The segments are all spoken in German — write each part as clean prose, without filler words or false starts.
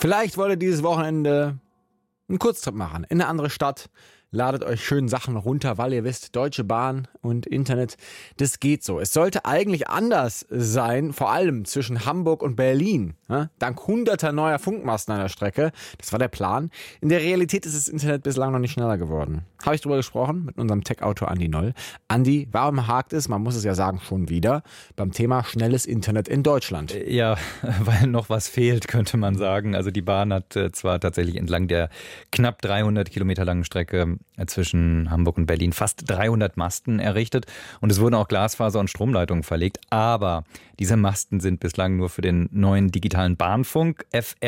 Vielleicht wollt ihr dieses Wochenende einen Kurztrip machen in eine andere Stadt. Ladet euch schön Sachen runter, weil ihr wisst, Deutsche Bahn und Internet, das geht so. Es sollte eigentlich anders sein, vor allem zwischen Hamburg und Berlin. Dank hunderter neuer Funkmasten an der Strecke. Das war der Plan. In der Realität ist das Internet bislang noch nicht schneller geworden. Habe ich drüber gesprochen mit unserem Tech-Autor Andi Noll. Andi, warum hakt es, man muss es ja sagen, schon wieder beim Thema schnelles Internet in Deutschland? Ja, weil noch was fehlt, könnte man sagen. Also die Bahn hat zwar tatsächlich entlang der knapp 300 Kilometer langen Strecke zwischen Hamburg und Berlin fast 300 Masten errichtet und es wurden auch Glasfaser- und Stromleitungen verlegt, aber diese Masten sind bislang nur für den neuen digitalen Bahnfunk,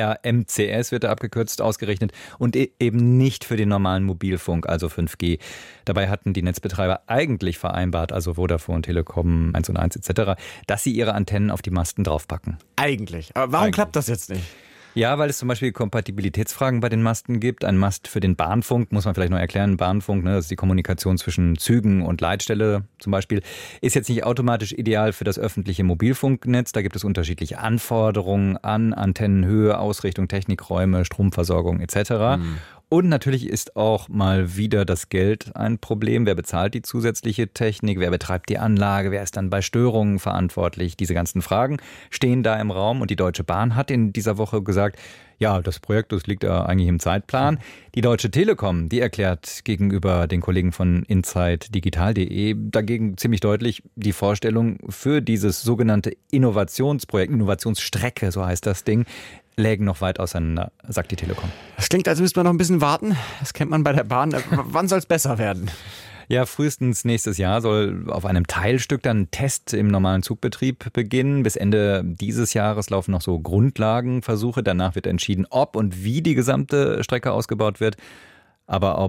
FRMCS wird da abgekürzt, ausgerichtet und eben nicht für den normalen Mobilfunk, also 5G. Dabei hatten die Netzbetreiber eigentlich vereinbart, also Vodafone, Telekom, 1&1 etc., dass sie ihre Antennen auf die Masten draufpacken. Eigentlich. Aber warum klappt das jetzt nicht? Ja, weil es zum Beispiel Kompatibilitätsfragen bei den Masten gibt. Ein Mast für den Bahnfunk, muss man vielleicht noch erklären, Bahnfunk, das ist die Kommunikation zwischen Zügen und Leitstelle zum Beispiel, ist jetzt nicht automatisch ideal für das öffentliche Mobilfunknetz. Da gibt es unterschiedliche Anforderungen an Antennenhöhe, Ausrichtung, Technikräume, Stromversorgung etc. Und natürlich ist auch mal wieder das Geld ein Problem. Wer bezahlt die zusätzliche Technik? Wer betreibt die Anlage? Wer ist dann bei Störungen verantwortlich? Diese ganzen Fragen stehen da im Raum. Und die Deutsche Bahn hat in dieser Woche gesagt, ja, das Projekt, das liegt ja eigentlich im Zeitplan. Die Deutsche Telekom, die erklärt gegenüber den Kollegen von insidedigital.de dagegen ziemlich deutlich, die Vorstellung für dieses sogenannte Innovationsprojekt, Innovationsstrecke, so heißt das Ding, lägen noch weit auseinander, sagt die Telekom. Das klingt, als müsste man noch ein bisschen warten. Das kennt man bei der Bahn. Wann soll es besser werden? Ja, frühestens nächstes Jahr soll auf einem Teilstück dann ein Test im normalen Zugbetrieb beginnen. Bis Ende dieses Jahres laufen noch so Grundlagenversuche. Danach wird entschieden, ob und wie die gesamte Strecke ausgebaut wird. Aber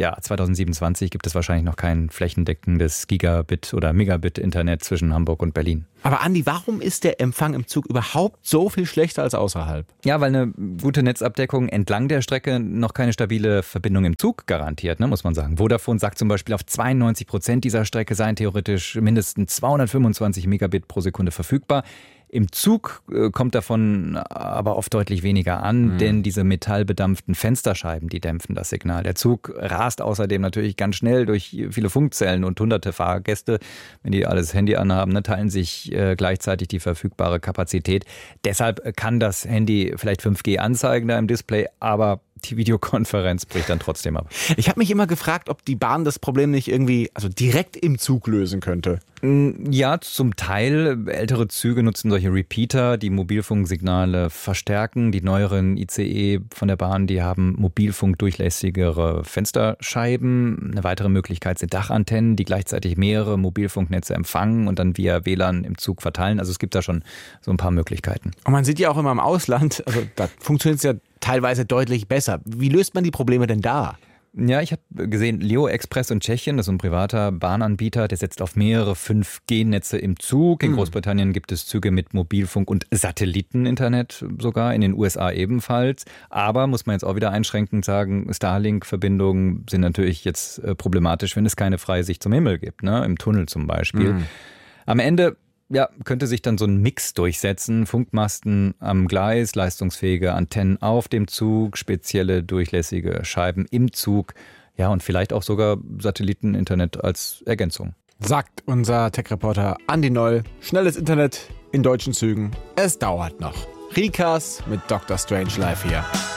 2027 gibt es wahrscheinlich noch kein flächendeckendes Gigabit- oder Megabit-Internet zwischen Hamburg und Berlin. Aber Andi, warum ist der Empfang im Zug überhaupt so viel schlechter als außerhalb? Ja, weil eine gute Netzabdeckung entlang der Strecke noch keine stabile Verbindung im Zug garantiert, muss man sagen. Vodafone sagt zum Beispiel, auf 92% dieser Strecke seien theoretisch mindestens 225 Megabit pro Sekunde verfügbar. Im Zug kommt davon aber oft deutlich weniger an, denn diese metallbedampften Fensterscheiben, die dämpfen das Signal. Der Zug rast außerdem natürlich ganz schnell durch viele Funkzellen und hunderte Fahrgäste, wenn die alles Handy anhaben, teilen sich gleichzeitig die verfügbare Kapazität. Deshalb kann das Handy vielleicht 5G anzeigen da im Display, aber die Videokonferenz bricht dann trotzdem ab. Ich habe mich immer gefragt, ob die Bahn das Problem nicht irgendwie direkt im Zug lösen könnte. Ja, zum Teil. Ältere Züge nutzen solche Repeater, die Mobilfunksignale verstärken. Die neueren ICE von der Bahn, die haben mobilfunkdurchlässigere Fensterscheiben. Eine weitere Möglichkeit sind Dachantennen, die gleichzeitig mehrere Mobilfunknetze empfangen und dann via WLAN im Zug verteilen. Also es gibt da schon so ein paar Möglichkeiten. Und man sieht ja auch immer im Ausland, da funktioniert es ja teilweise deutlich besser. Wie löst man die Probleme denn da? Ja, ich habe gesehen, Leo Express in Tschechien, das ist ein privater Bahnanbieter, der setzt auf mehrere 5G-Netze im Zug. In Großbritannien gibt es Züge mit Mobilfunk und Satelliteninternet sogar, in den USA ebenfalls. Aber, muss man jetzt auch wieder einschränkend sagen, Starlink-Verbindungen sind natürlich jetzt problematisch, wenn es keine freie Sicht zum Himmel gibt, im Tunnel zum Beispiel. Am Ende könnte sich dann so ein Mix durchsetzen. Funkmasten am Gleis, leistungsfähige Antennen auf dem Zug, spezielle durchlässige Scheiben im Zug. Ja, und vielleicht auch sogar Satelliteninternet als Ergänzung. Sagt unser Tech-Reporter Andi Noll. Schnelles Internet in deutschen Zügen. Es dauert noch. Rikas mit Dr. Strangelove hier.